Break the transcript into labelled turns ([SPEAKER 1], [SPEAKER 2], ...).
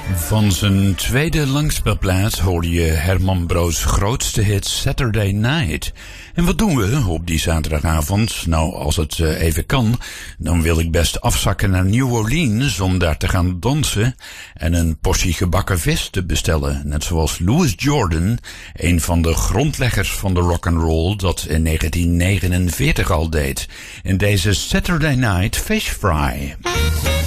[SPEAKER 1] Van zijn tweede langspeelplaats hoorde je Herman Brood's grootste hit Saturday Night. En wat doen we op die zaterdagavond? Nou, als het even kan, dan wil ik best afzakken naar New Orleans om daar te gaan dansen en een portie gebakken vis te bestellen. Net zoals Louis Jordan, een van de grondleggers van de rock'n'roll, dat in 1949 al deed. In deze Saturday Night Fish Fry.